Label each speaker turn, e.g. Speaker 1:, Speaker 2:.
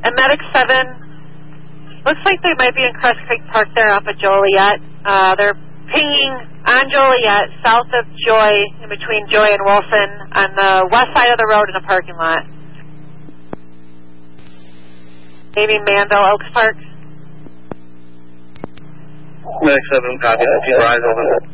Speaker 1: And Medic 7, looks like they might be in Crest Creek Park there off of Joliet. They're pinging on Joliet, south of Joy, in between Joy and Wilson, on the west side of the road in a parking lot. Maybe Manville, Oaks Park.
Speaker 2: Medic 7, copy. Rise, over.